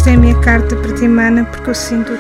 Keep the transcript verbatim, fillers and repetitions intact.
esta é a minha carta para ti, mana, porque eu sinto